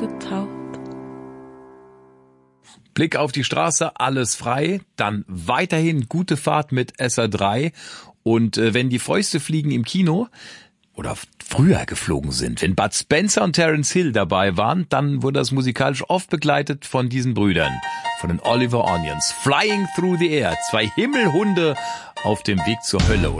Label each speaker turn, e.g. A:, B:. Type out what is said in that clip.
A: getaucht.
B: Blick auf die Straße, alles frei, dann weiterhin gute Fahrt mit SR3 und wenn die Fäuste fliegen im Kino oder früher geflogen sind, wenn Bud Spencer und Terence Hill dabei waren, dann wurde das musikalisch oft begleitet von diesen Brüdern, von den Oliver Onions. Flying Through the Air, 2 Himmelhunde auf dem Weg zur Hölle.